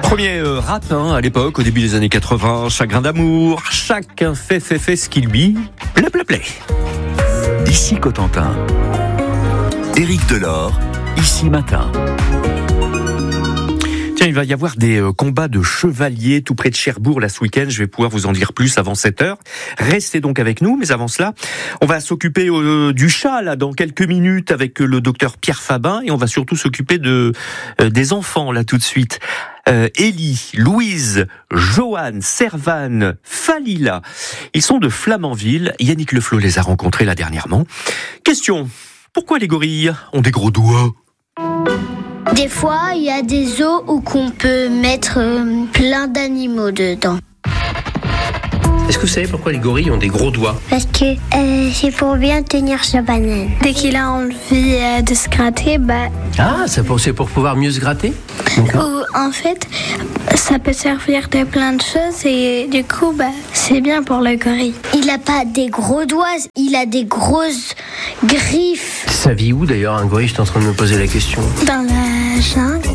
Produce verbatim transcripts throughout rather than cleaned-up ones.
Premier euh, rap hein, à l'époque, au début des années quatre-vingts, chagrin d'amour, chacun fait fait fait ce qui lui plaît plaît plaît. Ici Cotentin, Éric Delort, Ici Matin. Tiens, il va y avoir des euh, combats de chevaliers tout près de Cherbourg là ce week-end. Je vais pouvoir vous en dire plus avant sept heures. Restez donc avec nous, mais avant cela, on va s'occuper euh, du chat là dans quelques minutes avec euh, le docteur Pierre Fabin et on va surtout s'occuper de euh, des enfants là tout de suite. Euh, Élie, Louise, Joanne, Servane, Falila. Ils sont de Flamanville. Yannick Leflot les a rencontrés là dernièrement. Question, pourquoi les gorilles ont des gros doigts ? Des fois, il y a des zoos où qu'on peut mettre euh, plein d'animaux dedans. Est-ce que vous savez pourquoi les gorilles ont des gros doigts ? Parce que euh, c'est pour bien tenir sa banane. Dès qu'il a envie euh, de se gratter, bah... Ah, c'est pour, c'est pour pouvoir mieux se gratter ? Ou, en fait, ça peut servir de plein de choses et du coup, bah, c'est bien pour le gorille. Il a pas des gros doigts, il a des grosses griffes. Ça vit où d'ailleurs un gorille ? J'étais en train de me poser la question. Dans la jungle.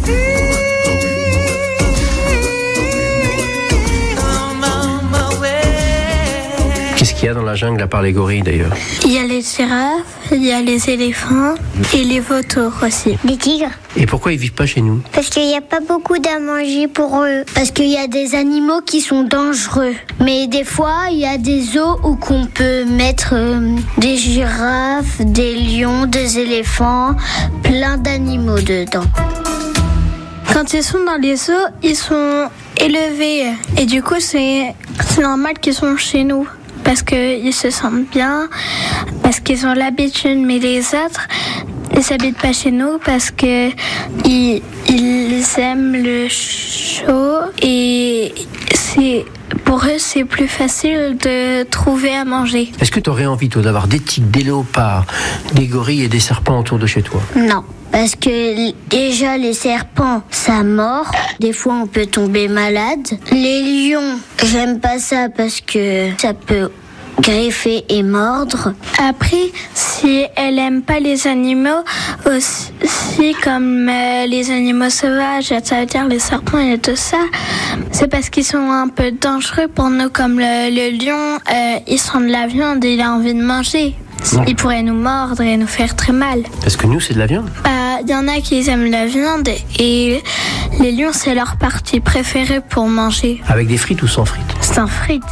Qu'est-ce qu'il y a dans la jungle à part les gorilles d'ailleurs ? Il y a les girafes, il y a les éléphants et les vautours aussi. Les tigres. Et pourquoi ils vivent pas chez nous ? Parce qu'il n'y a pas beaucoup à manger pour eux. Parce qu'il y a des animaux qui sont dangereux. Mais des fois, il y a des zoos où qu'on peut mettre euh, des girafes, des lions, des éléphants, plein d'animaux dedans. Quand ils sont dans les zoos, ils sont élevés. Et du coup, c'est, c'est normal qu'ils sont chez nous. Parce qu'ils se sentent bien, parce qu'ils ont l'habitude, mais les autres, ils s'habitent pas chez nous parce que ils, ils aiment le chaud et c'est, pour eux, c'est plus facile de trouver à manger. Est-ce que tu aurais envie, toi, d'avoir des tigres, des léopards, des gorilles et des serpents autour de chez toi ? Non. Parce que déjà les serpents, ça mord. Des fois on peut tomber malade. Les lions, j'aime pas ça parce que ça peut griffer et mordre. Après, si elle aime pas les animaux, aussi comme euh, les animaux sauvages, ça veut dire les serpents et tout ça, c'est parce qu'ils sont un peu dangereux pour nous. Comme le, le lion, euh, ils sont de la viande et il a envie de manger. Il pourrait nous mordre et nous faire très mal. Parce que nous, c'est de la viande ? Il euh, y en a qui aiment la viande et les lions, c'est leur partie préférée pour manger. Avec des frites ou sans frites ? Sans frites.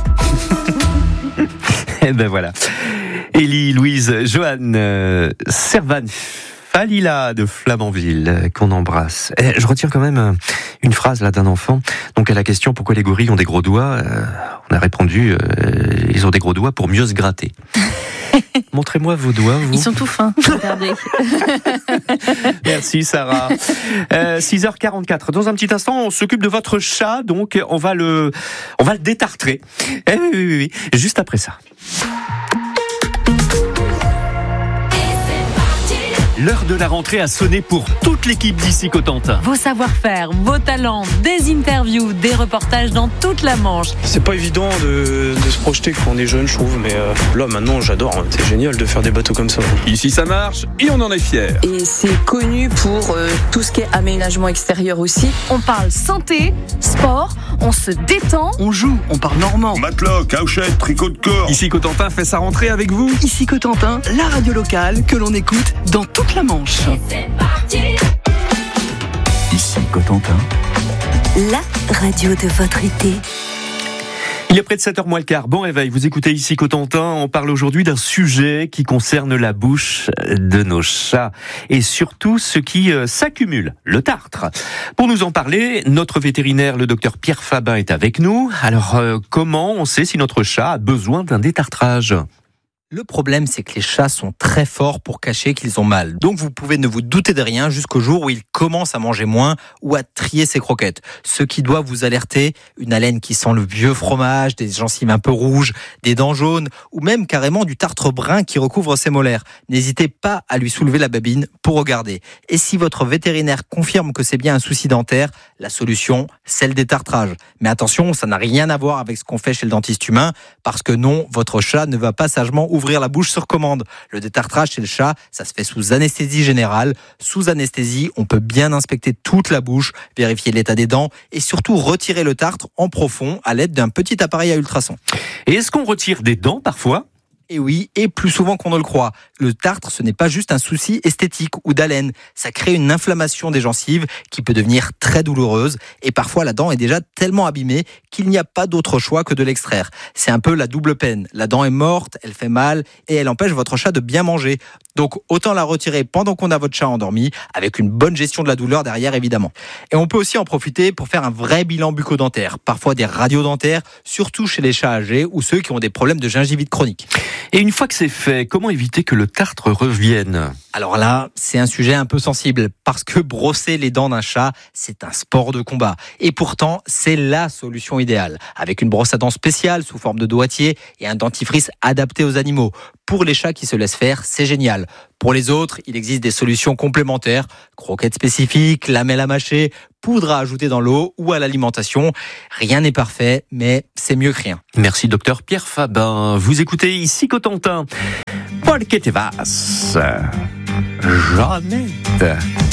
Et ben voilà. Élie, Louise, Joanne, euh, Servane, Falila de Flamanville, euh, qu'on embrasse. Et je retiens quand même une phrase là d'un enfant. Donc à la question pourquoi les gorilles ont des gros doigts, euh, on a répondu euh, ils ont des gros doigts pour mieux se gratter. Montrez-moi vos doigts, vous. Ils sont tout fins, regardez. Merci Sarah. Euh, six heures quarante-quatre. Dans un petit instant, on s'occupe de votre chat, donc on va le, on va le détartrer. Eh oui, oui, oui, oui. Juste après ça. L'heure de la rentrée a sonné pour toute l'équipe d'Ici Cotentin. Vos savoir-faire, vos talents, des interviews, des reportages dans toute la Manche. C'est pas évident de, de se projeter quand on est jeune, je trouve, mais euh, là maintenant j'adore, hein. C'est génial de faire des bateaux comme ça. Ici ça marche et on en est fiers. Et c'est connu pour euh, tout ce qui est aménagement extérieur aussi. On parle santé, sport, on se détend. On joue, on parle normand. Matelas, cauchette, tricot de corps. Ici Cotentin fait sa rentrée avec vous. Ici Cotentin, la radio locale que l'on écoute dans toute la Manche. Ici Cotentin, la radio de votre été. Il est près de sept heures moins le quart. Bon réveil, vous écoutez Ici Cotentin. On parle aujourd'hui d'un sujet qui concerne la bouche de nos chats et surtout ce qui euh, s'accumule, le tartre. Pour nous en parler, notre vétérinaire, le docteur Pierre Fabin, est avec nous. Alors, euh, comment on sait si notre chat a besoin d'un détartrage ? Le problème, c'est que les chats sont très forts pour cacher qu'ils ont mal. Donc vous pouvez ne vous douter de rien jusqu'au jour où ils commencent à manger moins ou à trier ses croquettes. Ce qui doit vous alerter, une haleine qui sent le vieux fromage, des gencives un peu rouges, des dents jaunes ou même carrément du tartre brun qui recouvre ses molaires. N'hésitez pas à lui soulever la babine pour regarder. Et si votre vétérinaire confirme que c'est bien un souci dentaire, la solution, c'est le détartrage. Mais attention, ça n'a rien à voir avec ce qu'on fait chez le dentiste humain parce que non, votre chat ne va pas sagement ouvrir ouvrir la bouche sur commande. Le détartrage chez le chat, ça se fait sous anesthésie générale. Sous anesthésie, on peut bien inspecter toute la bouche, vérifier l'état des dents et surtout retirer le tartre en profond à l'aide d'un petit appareil à ultrasons. Et est-ce qu'on retire des dents parfois ? Et oui, et plus souvent qu'on ne le croit. Le tartre, ce n'est pas juste un souci esthétique ou d'haleine. Ça crée une inflammation des gencives qui peut devenir très douloureuse. Et parfois, la dent est déjà tellement abîmée qu'il n'y a pas d'autre choix que de l'extraire. C'est un peu la double peine. La dent est morte, elle fait mal et elle empêche votre chat de bien manger. Donc, autant la retirer pendant qu'on a votre chat endormi, avec une bonne gestion de la douleur derrière, évidemment. Et on peut aussi en profiter pour faire un vrai bilan bucco-dentaire. Parfois des radiodentaires, surtout chez les chats âgés ou ceux qui ont des problèmes de gingivite chronique. Et une fois que c'est fait, comment éviter que le tartre revienne ? Alors là, c'est un sujet un peu sensible, parce que brosser les dents d'un chat, c'est un sport de combat. Et pourtant, c'est la solution idéale, avec une brosse à dents spéciale sous forme de doigtier et un dentifrice adapté aux animaux. Pour les chats qui se laissent faire, c'est génial. Pour les autres, il existe des solutions complémentaires, croquettes spécifiques, lamelles à mâcher, poudre à ajouter dans l'eau ou à l'alimentation. Rien n'est parfait, mais c'est mieux que rien. Merci docteur Pierre Fabin. Vous écoutez ici Cotentin. Porque te vas, Jeannette.